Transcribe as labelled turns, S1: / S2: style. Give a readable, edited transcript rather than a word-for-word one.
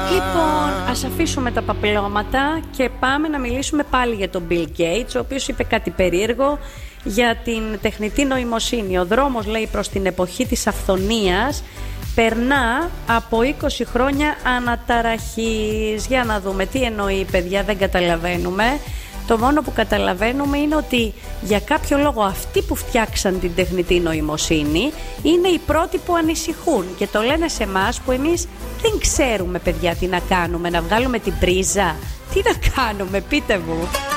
S1: Λοιπόν, ας αφήσουμε τα παπλώματα και πάμε να μιλήσουμε πάλι για τον Bill Gates, ο οποίος είπε κάτι περίεργο για την τεχνητή νοημοσύνη. Ο δρόμος, λέει, προς την εποχή της αυθονίας περνά από 20 χρόνια αναταραχής. Για να δούμε τι εννοεί, παιδιά, δεν καταλαβαίνουμε. Το μόνο που καταλαβαίνουμε είναι ότι για κάποιο λόγο αυτοί που φτιάξαν την τεχνητή νοημοσύνη είναι οι πρώτοι που ανησυχούν και το λένε σε εμάς που εμείς δεν ξέρουμε, παιδιά, τι να κάνουμε, να βγάλουμε την πρίζα, τι να κάνουμε, πείτε μου.